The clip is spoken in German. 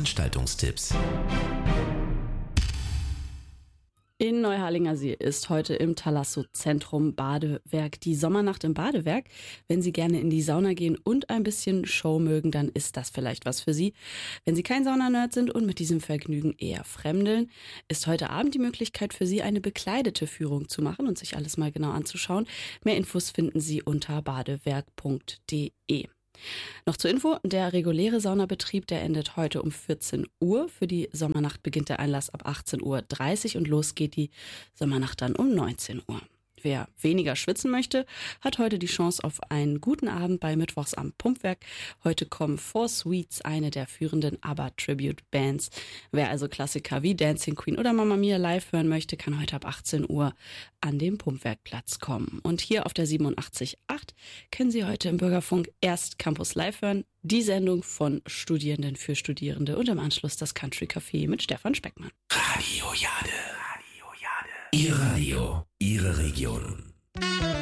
Veranstaltungstipps. In Neuharlingersee ist heute im Thalasso-Zentrum Badewerk die Sommernacht im Badewerk. Wenn Sie gerne in die Sauna gehen und ein bisschen Show mögen, dann ist das vielleicht was für Sie. Wenn Sie kein Saunanerd sind und mit diesem Vergnügen eher fremdeln, ist heute Abend die Möglichkeit für Sie, eine bekleidete Führung zu machen und sich alles mal genau anzuschauen. Mehr Infos finden Sie unter badewerk.de. Noch zur Info, der reguläre Saunabetrieb, der endet heute um 14 Uhr. Für die Sommernacht beginnt der Einlass ab 18.30 Uhr und los geht die Sommernacht dann um 19 Uhr. Wer weniger schwitzen möchte, hat heute die Chance auf einen guten Abend bei Mittwochs am Pumpwerk. Heute kommen Four Sweets, eine der führenden ABBA-Tribute-Bands. Wer also Klassiker wie Dancing Queen oder Mamma Mia live hören möchte, kann heute ab 18 Uhr an den Pumpwerkplatz kommen. Und hier auf der 87.8 können Sie heute im Bürgerfunk erst Campus Live hören, die Sendung von Studierenden für Studierende und im Anschluss das Country Café mit Stefan Speckmann. Radio Jade. Ihr Radio, Ihre Region.